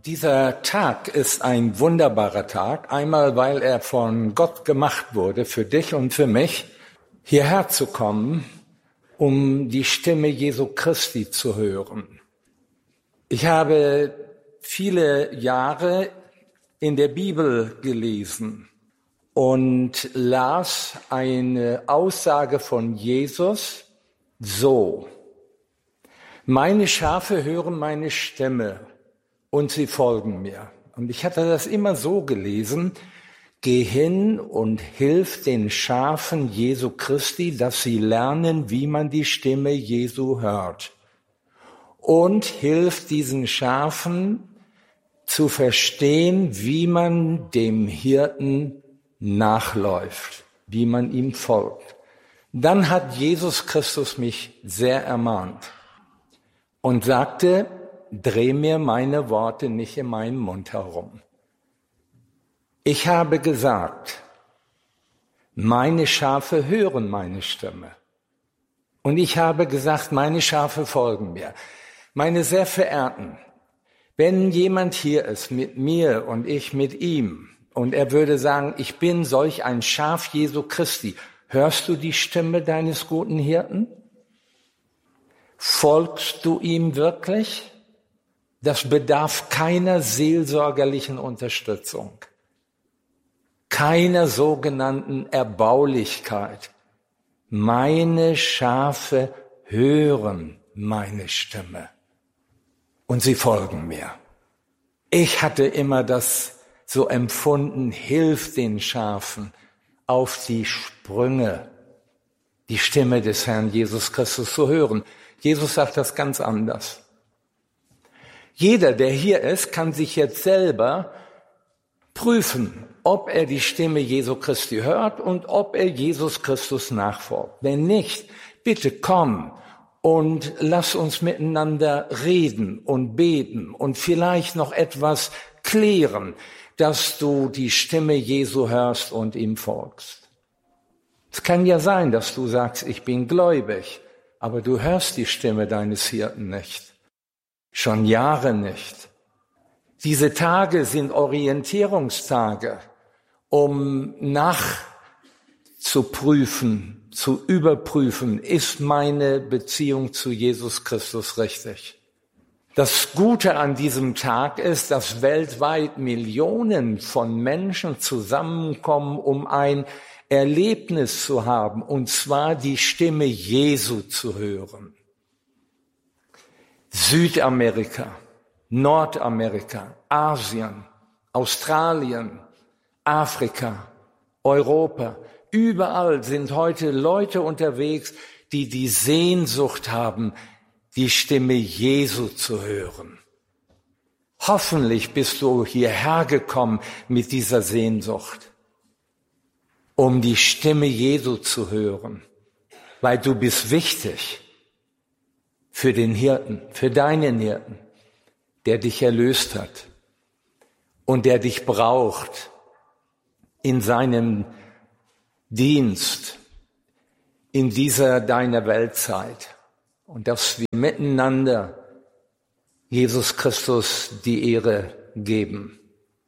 Dieser Tag ist ein wunderbarer Tag, einmal weil er von Gott gemacht wurde, für dich und für mich, hierher zu kommen, um die Stimme Jesu Christi zu hören. Ich habe viele Jahre in der Bibel gelesen und las eine Aussage von Jesus so: Meine Schafe hören meine Stimme und sie folgen mir. Und ich hatte das immer so gelesen: Geh hin und hilf den Schafen Jesu Christi, dass sie lernen, wie man die Stimme Jesu hört. Und hilf diesen Schafen zu verstehen, wie man dem Hirten nachläuft, wie man ihm folgt. Dann hat Jesus Christus mich sehr ermahnt und sagte: Dreh mir meine Worte nicht in meinem Mund herum. Ich habe gesagt, meine Schafe hören meine Stimme. Und ich habe gesagt, meine Schafe folgen mir. Meine sehr Verehrten, wenn jemand hier ist mit mir und ich mit ihm und er würde sagen, ich bin solch ein Schaf Jesu Christi, hörst du die Stimme deines guten Hirten? Folgst du ihm wirklich? Das bedarf keiner seelsorgerlichen Unterstützung, keiner sogenannten Erbaulichkeit. Meine Schafe hören meine Stimme und sie folgen mir. Ich hatte immer das so empfunden: Hilf den Schafen auf die Sprünge, die Stimme des Herrn Jesus Christus zu hören. Jesus sagt das ganz anders. Jeder, der hier ist, kann sich jetzt selber prüfen, ob er die Stimme Jesu Christi hört und ob er Jesus Christus nachfolgt. Wenn nicht, bitte komm und lass uns miteinander reden und beten und vielleicht noch etwas klären, dass du die Stimme Jesu hörst und ihm folgst. Es kann ja sein, dass du sagst, ich bin gläubig, aber du hörst die Stimme deines Hirten nicht. Schon Jahre nicht. Diese Tage sind Orientierungstage, um nachzuprüfen, zu überprüfen, ist meine Beziehung zu Jesus Christus richtig? Das Gute an diesem Tag ist, dass weltweit Millionen von Menschen zusammenkommen, um ein Erlebnis zu haben, und zwar die Stimme Jesu zu hören. Südamerika, Nordamerika, Asien, Australien, Afrika, Europa, überall sind heute Leute unterwegs, die die Sehnsucht haben, die Stimme Jesu zu hören. Hoffentlich bist du hierher gekommen mit dieser Sehnsucht, um die Stimme Jesu zu hören, weil du bist wichtig für den Hirten, für deinen Hirten, der dich erlöst hat und der dich braucht in seinem Dienst, in dieser deiner Weltzeit, und dass wir miteinander Jesus Christus die Ehre geben.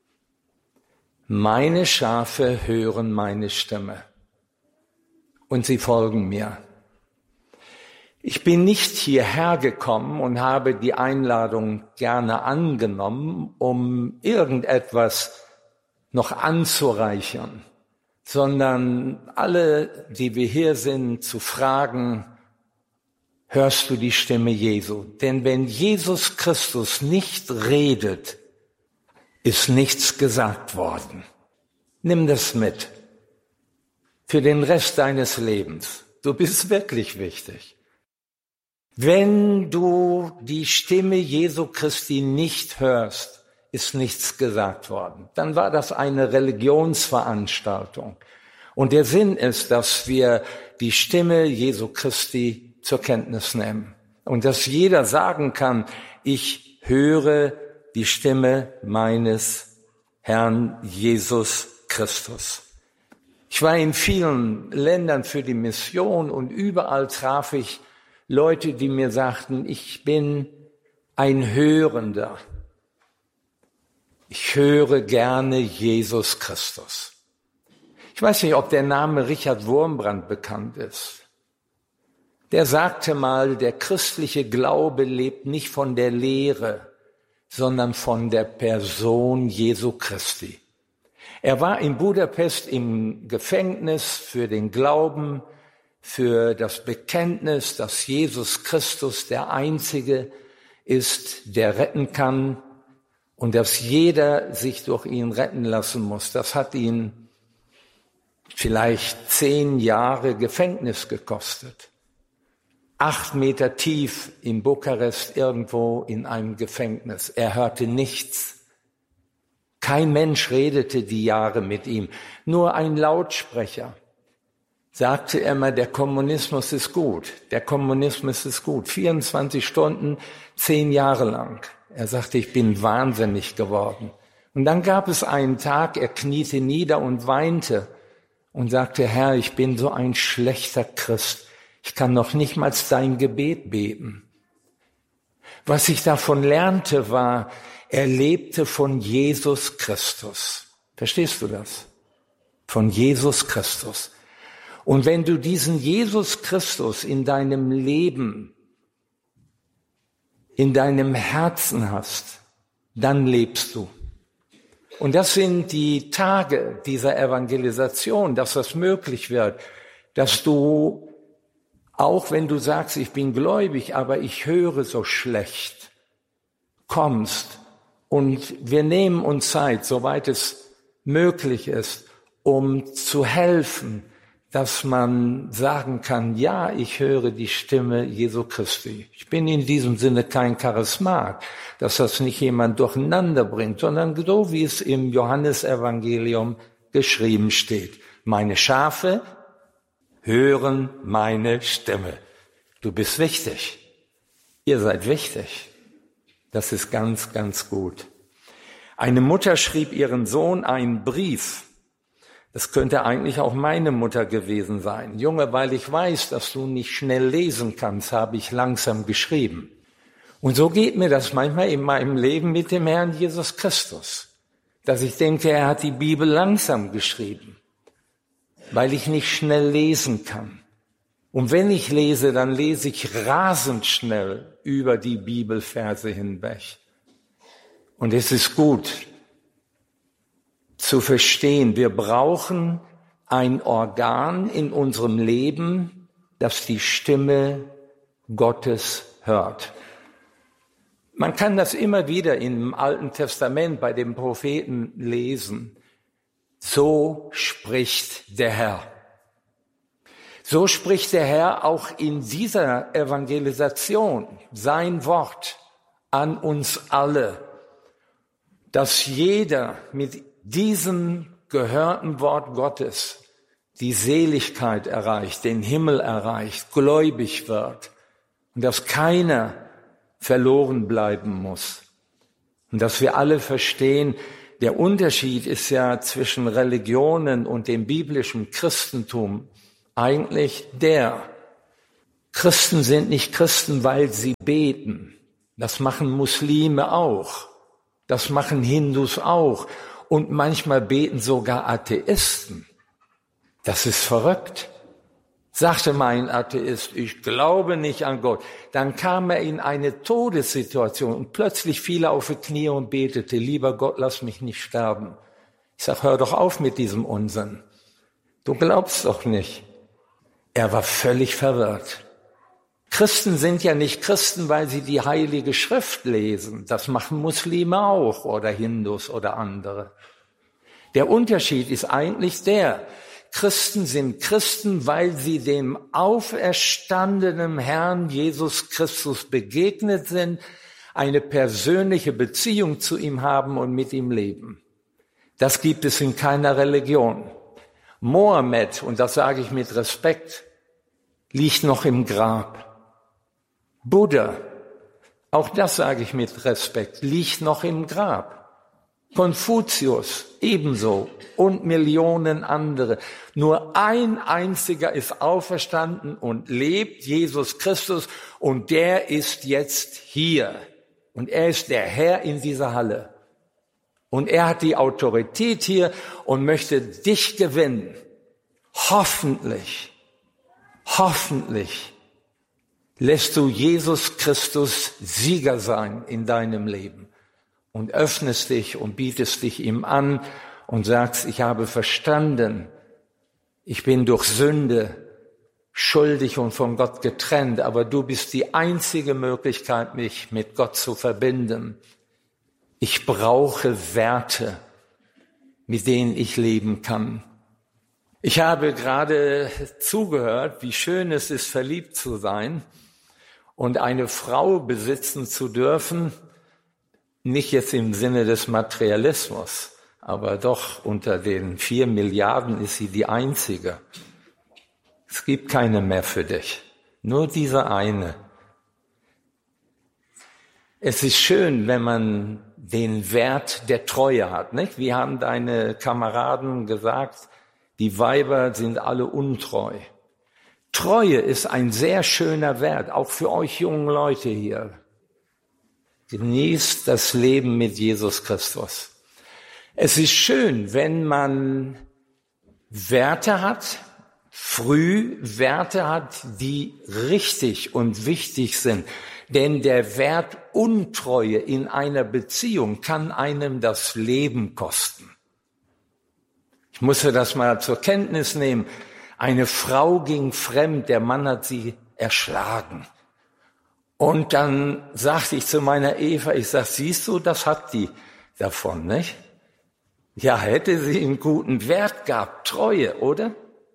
Meine Schafe hören meine Stimme und sie folgen mir. Ich bin nicht hierher gekommen und habe die Einladung gerne angenommen, um irgendetwas noch anzureichern, sondern alle, die wir hier sind, zu fragen: Hörst du die Stimme Jesu? Denn wenn Jesus Christus nicht redet, ist nichts gesagt worden. Nimm das mit für den Rest deines Lebens. Du bist wirklich wichtig. Wenn du die Stimme Jesu Christi nicht hörst, ist nichts gesagt worden. Dann war das eine Religionsveranstaltung. Und der Sinn ist, dass wir die Stimme Jesu Christi zur Kenntnis nehmen. Und dass jeder sagen kann: Ich höre die Stimme meines Herrn Jesus Christus. Ich war in vielen Ländern für die Mission und überall traf ich Leute, die mir sagten: Ich bin ein Hörender. Ich höre gerne Jesus Christus. Ich weiß nicht, ob der Name Richard Wurmbrand bekannt ist. Der sagte mal, der christliche Glaube lebt nicht von der Lehre, sondern von der Person Jesu Christi. Er war in Budapest im Gefängnis für den Glauben, für das Bekenntnis, dass Jesus Christus der Einzige ist, der retten kann und dass jeder sich durch ihn retten lassen muss. Das hat ihn vielleicht 10 Jahre Gefängnis gekostet. 8 Meter tief in Bukarest irgendwo in einem Gefängnis. Er hörte nichts. Kein Mensch redete die Jahre mit ihm. Nur ein Lautsprecher sagte immer, der Kommunismus ist gut. Der Kommunismus ist gut. 24 Stunden, 10 Jahre lang. Er sagte, ich bin wahnsinnig geworden. Und dann gab es einen Tag, er kniete nieder und weinte und sagte, Herr, ich bin so ein schlechter Christ. Ich kann noch nicht mal dein Gebet beten. Was ich davon lernte, war, er lebte von Jesus Christus. Verstehst du das? Von Jesus Christus. Und wenn du diesen Jesus Christus in deinem Leben, in deinem Herzen hast, dann lebst du. Und das sind die Tage dieser Evangelisation, dass das möglich wird, dass du, auch wenn du sagst, ich bin gläubig, aber ich höre so schlecht, kommst und wir nehmen uns Zeit, soweit es möglich ist, um zu helfen, dass man sagen kann, ja, ich höre die Stimme Jesu Christi. Ich bin in diesem Sinne kein Charismat, dass das nicht jemand durcheinander bringt, sondern so, wie es im Johannesevangelium geschrieben steht. Meine Schafe hören meine Stimme. Du bist wichtig. Ihr seid wichtig. Das ist ganz, ganz gut. Eine Mutter schrieb ihren Sohn einen Brief. Das könnte eigentlich auch meine Mutter gewesen sein. Junge, weil ich weiß, dass du nicht schnell lesen kannst, habe ich langsam geschrieben. Und so geht mir das manchmal in meinem Leben mit dem Herrn Jesus Christus, dass ich denke, er hat die Bibel langsam geschrieben, weil ich nicht schnell lesen kann. Und wenn ich lese, dann lese ich rasend schnell über die Bibelverse hinweg. Und es ist gut zu verstehen, wir brauchen ein Organ in unserem Leben, das die Stimme Gottes hört. Man kann das immer wieder im Alten Testament bei den Propheten lesen. So spricht der Herr. So spricht der Herr auch in dieser Evangelisation, sein Wort an uns alle, dass jeder mit diesem gehörten Wort Gottes die Seligkeit erreicht, den Himmel erreicht, gläubig wird und dass keiner verloren bleiben muss. Und dass wir alle verstehen, der Unterschied ist ja zwischen Religionen und dem biblischen Christentum eigentlich der: Christen sind nicht Christen, weil sie beten. Das machen Muslime auch. Das machen Hindus auch. Und manchmal beten sogar Atheisten. Das ist verrückt. Sagte mal ein Atheist, ich glaube nicht an Gott. Dann kam er in eine Todessituation und plötzlich fiel er auf die Knie und betete, lieber Gott, lass mich nicht sterben. Ich sag, hör doch auf mit diesem Unsinn. Du glaubst doch nicht. Er war völlig verwirrt. Christen sind ja nicht Christen, weil sie die Heilige Schrift lesen. Das machen Muslime auch oder Hindus oder andere. Der Unterschied ist eigentlich der: Christen sind Christen, weil sie dem auferstandenen Herrn Jesus Christus begegnet sind, eine persönliche Beziehung zu ihm haben und mit ihm leben. Das gibt es in keiner Religion. Mohammed, und das sage ich mit Respekt, liegt noch im Grab. Buddha, auch das sage ich mit Respekt, liegt noch im Grab. Konfuzius ebenso und Millionen andere. Nur ein einziger ist auferstanden und lebt, Jesus Christus, und der ist jetzt hier. Und er ist der Herr in dieser Halle. Und er hat die Autorität hier und möchte dich gewinnen. Hoffentlich lässt du Jesus Christus Sieger sein in deinem Leben und öffnest dich und bietest dich ihm an und sagst, ich habe verstanden, ich bin durch Sünde schuldig und von Gott getrennt, aber du bist die einzige Möglichkeit, mich mit Gott zu verbinden. Ich brauche Werte, mit denen ich leben kann. Ich habe gerade zugehört, wie schön es ist, verliebt zu sein und eine Frau besitzen zu dürfen, nicht jetzt im Sinne des Materialismus, aber doch unter den 4 Milliarden ist sie die einzige. Es gibt keine mehr für dich, nur diese eine. Es ist schön, wenn man den Wert der Treue hat, nicht? Wie haben deine Kameraden gesagt, die Weiber sind alle untreu. Treue ist ein sehr schöner Wert, auch für euch jungen Leute hier. Genießt das Leben mit Jesus Christus. Es ist schön, wenn man Werte hat, früh Werte hat, die richtig und wichtig sind. Denn der Wert Untreue in einer Beziehung kann einem das Leben kosten. Ich musste das mal zur Kenntnis nehmen. Eine Frau ging fremd, der Mann hat sie erschlagen. Und dann sagte ich zu meiner Eva, ich sag, siehst du, das hat die davon, nicht? Ja, hätte sie einen guten Wert gehabt, Treue, oder?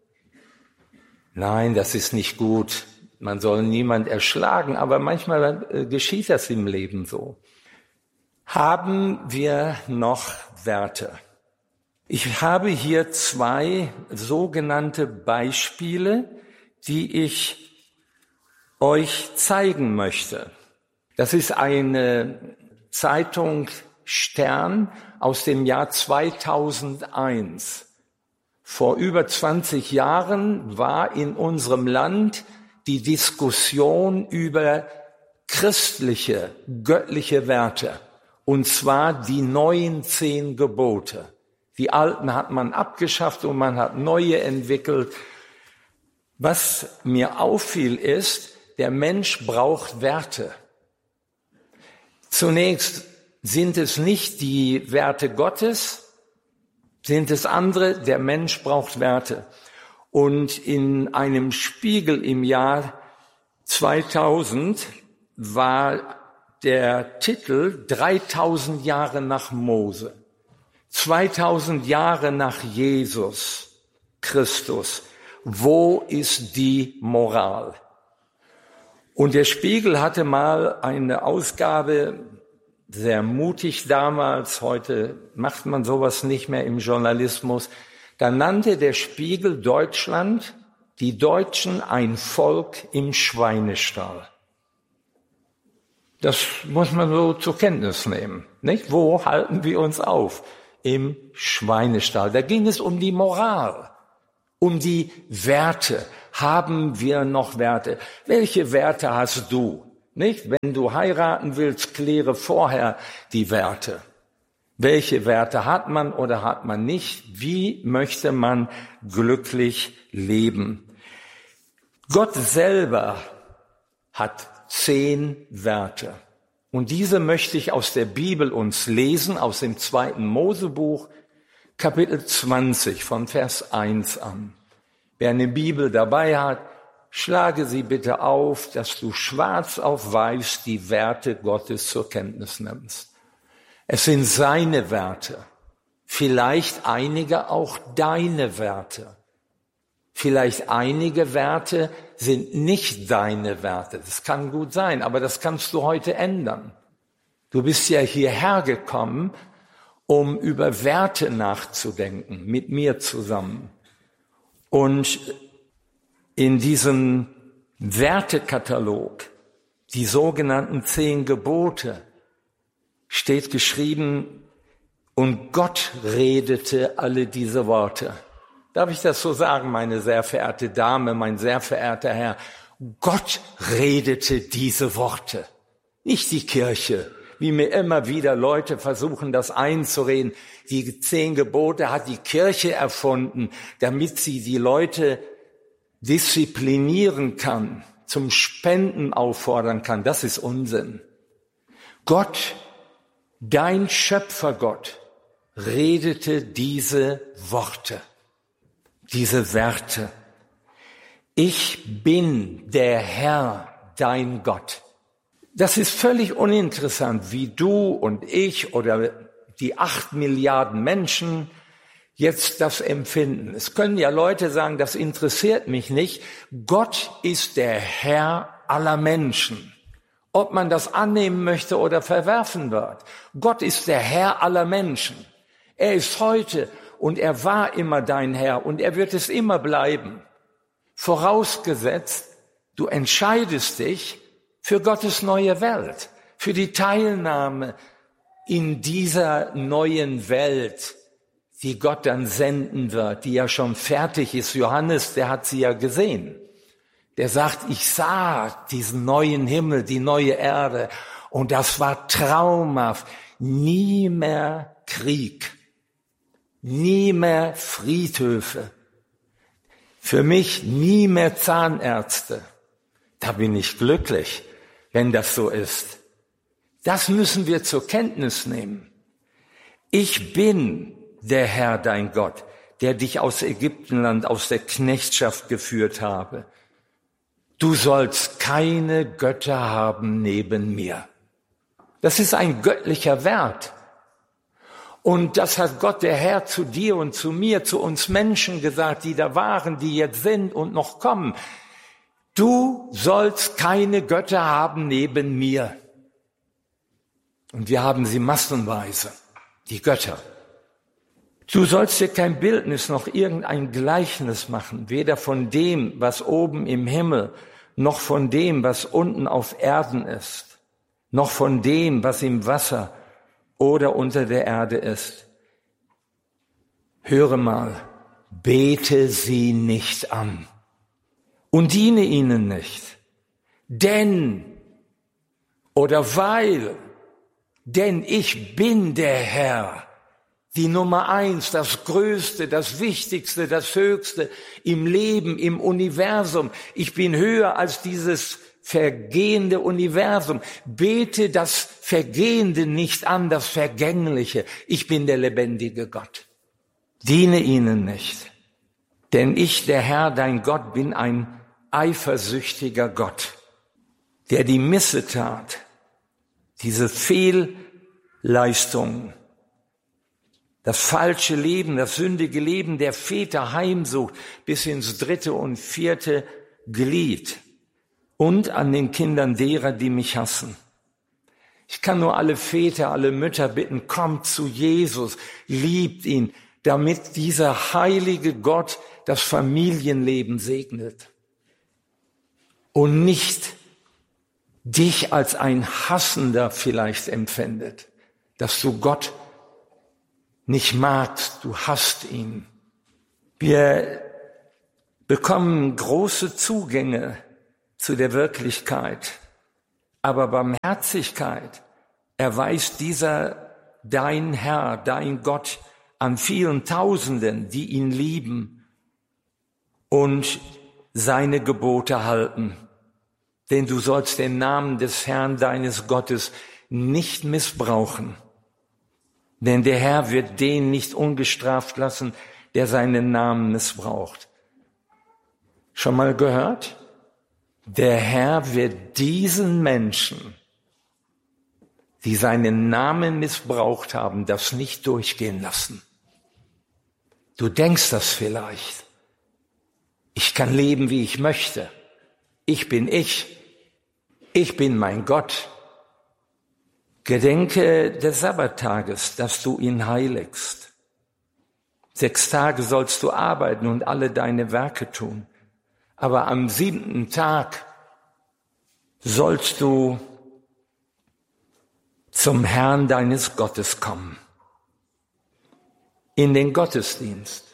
Nein, das ist nicht gut. Man soll niemand erschlagen, aber manchmal geschieht das im Leben so. Haben wir noch Werte? Ich habe hier 2 sogenannte Beispiele, die ich euch zeigen möchte. Das ist eine Zeitung Stern aus dem Jahr 2001. Vor über 20 Jahren war in unserem Land die Diskussion über christliche, göttliche Werte, und zwar die neuen 10 Gebote. Die alten hat man abgeschafft und man hat neue entwickelt. Was mir auffiel ist, der Mensch braucht Werte. Zunächst sind es nicht die Werte Gottes, sind es andere, der Mensch braucht Werte. Und in einem Spiegel im Jahr 2000 war der Titel 3000 Jahre nach Mose. 2000 Jahre nach Jesus Christus. Wo ist die Moral? Und der Spiegel hatte mal eine Ausgabe, sehr mutig damals, heute macht man sowas nicht mehr im Journalismus. Da nannte der Spiegel Deutschland, die Deutschen, ein Volk im Schweinestall. Das muss man so zur Kenntnis nehmen, nicht? Wo halten wir uns auf? Im Schweinestall. Da ging es um die Moral, um die Werte. Haben wir noch Werte? Welche Werte hast du? Nicht? Wenn du heiraten willst, kläre vorher die Werte. Welche Werte hat man oder hat man nicht? Wie möchte man glücklich leben? Gott selber hat 10 Werte. Und diese möchte ich aus der Bibel uns lesen, aus dem 2. Mosebuch, Kapitel 20, von Vers 1 an. Wer eine Bibel dabei hat, schlage sie bitte auf, dass du schwarz auf weiß die Werte Gottes zur Kenntnis nimmst. Es sind seine Werte, vielleicht einige auch deine Werte. Vielleicht einige Werte sind nicht deine Werte. Das kann gut sein, aber das kannst du heute ändern. Du bist ja hierher gekommen, um über Werte nachzudenken, mit mir zusammen. Und in diesem Wertekatalog, die sogenannten 10 Gebote, steht geschrieben, und Gott redete alle diese Worte. Darf ich das so sagen, meine sehr verehrte Dame, mein sehr verehrter Herr? Gott redete diese Worte, nicht die Kirche, wie mir immer wieder Leute versuchen, das einzureden. Die 10 Gebote hat die Kirche erfunden, damit sie die Leute disziplinieren kann, zum Spenden auffordern kann. Das ist Unsinn. Gott, dein Schöpfergott, redete diese Worte, diese Werte. Ich bin der Herr, dein Gott. Das ist völlig uninteressant, wie du und ich oder die 8 Milliarden Menschen jetzt das empfinden. Es können ja Leute sagen, das interessiert mich nicht. Gott ist der Herr aller Menschen. Ob man das annehmen möchte oder verwerfen wird. Gott ist der Herr aller Menschen. Er ist heute und er war immer dein Herr und er wird es immer bleiben. Vorausgesetzt, du entscheidest dich für Gottes neue Welt, für die Teilnahme in dieser neuen Welt, die Gott dann senden wird, die ja schon fertig ist. Johannes, der hat sie ja gesehen. Der sagt, ich sah diesen neuen Himmel, die neue Erde und das war traumhaft. Nie mehr Krieg, nie mehr Friedhöfe, für mich nie mehr Zahnärzte. Da bin ich glücklich, wenn das so ist. Das müssen wir zur Kenntnis nehmen. Ich bin der Herr, dein Gott, der dich aus Ägyptenland, aus der Knechtschaft geführt habe. Du sollst keine Götter haben neben mir. Das ist ein göttlicher Wert. Und das hat Gott, der Herr, zu dir und zu mir, zu uns Menschen gesagt, die da waren, die jetzt sind und noch kommen. Du sollst keine Götter haben neben mir. Und wir haben sie massenweise, die Götter. Du sollst dir kein Bildnis noch irgendein Gleichnis machen, weder von dem, was oben im Himmel, noch von dem, was unten auf Erden ist, noch von dem, was im Wasser oder unter der Erde ist. Höre mal, bete sie nicht an und diene ihnen nicht, denn ich bin der Herr, die Nummer 1, das Größte, das Wichtigste, das Höchste im Leben, im Universum. Ich bin höher als dieses vergehende Universum. Bete das Vergehende nicht an, das Vergängliche. Ich bin der lebendige Gott. Diene ihnen nicht. Denn ich, der Herr, dein Gott, bin ein eifersüchtiger Gott, der die Missetat, diese Fehlleistungen, das falsche Leben, das sündige Leben der Väter heimsucht bis ins 3. und 4. Glied und an den Kindern derer, die mich hassen. Ich kann nur alle Väter, alle Mütter bitten, kommt zu Jesus, liebt ihn, damit dieser heilige Gott das Familienleben segnet und nicht dich als ein Hassender vielleicht empfindet, dass du Gott nicht magst, du hasst ihn. Wir bekommen große Zugänge zu der Wirklichkeit, aber Barmherzigkeit erweist dieser dein Herr, dein Gott an vielen Tausenden, die ihn lieben und seine Gebote halten. Denn du sollst den Namen des Herrn deines Gottes nicht missbrauchen. Denn der Herr wird den nicht ungestraft lassen, der seinen Namen missbraucht. Schon mal gehört? Der Herr wird diesen Menschen, die seinen Namen missbraucht haben, das nicht durchgehen lassen. Du denkst das vielleicht. Ich kann leben, wie ich möchte. Ich bin ich. Ich bin mein Gott. Gedenke des Sabbattages, dass du ihn heiligst. 6 Tage sollst du arbeiten und alle deine Werke tun. Aber am 7. Tag sollst du zum Herrn deines Gottes kommen. In den Gottesdienst.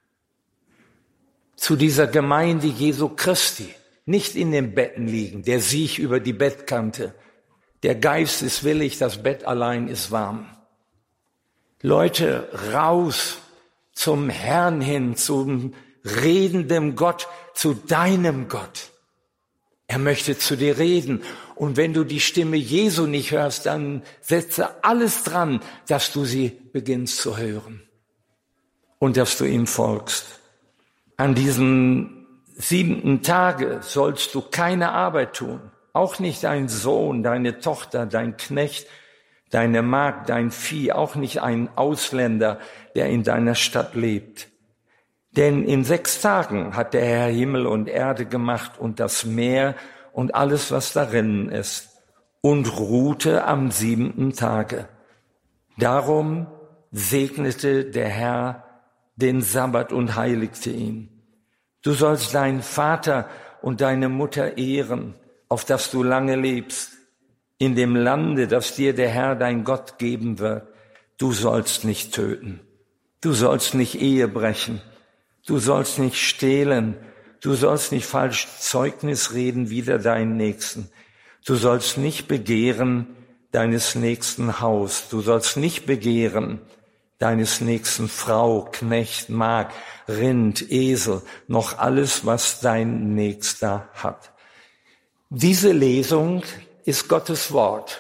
Zu dieser Gemeinde Jesu Christi. Nicht in den Betten liegen, der Sieg über die Bettkante. Der Geist ist willig, das Bett allein ist warm. Leute, raus zum Herrn hin, zum redenden Gott, zu deinem Gott. Er möchte zu dir reden. Und wenn du die Stimme Jesu nicht hörst, dann setze alles dran, dass du sie beginnst zu hören und dass du ihm folgst. An diesem 7. Tage sollst du keine Arbeit tun, auch nicht dein Sohn, deine Tochter, dein Knecht, deine Magd, dein Vieh, auch nicht ein Ausländer, der in deiner Stadt lebt. Denn in 6 Tagen hat der Herr Himmel und Erde gemacht und das Meer und alles, was darin ist, und ruhte am 7. Tage. Darum segnete der Herr den Sabbat und heiligte ihn. Du sollst deinen Vater und deine Mutter ehren, auf dass du lange lebst, in dem Lande, das dir der Herr dein Gott geben wird. Du sollst nicht töten, du sollst nicht Ehe brechen, du sollst nicht stehlen, du sollst nicht falsch Zeugnis reden wider deinen Nächsten, du sollst nicht begehren deines nächsten Haus, du sollst nicht begehren deines nächsten Frau, Knecht, Magd, Rind, Esel, noch alles, was dein Nächster hat. Diese Lesung ist Gottes Wort.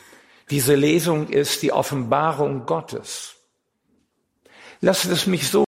Diese Lesung ist die Offenbarung Gottes. Lasst es mich so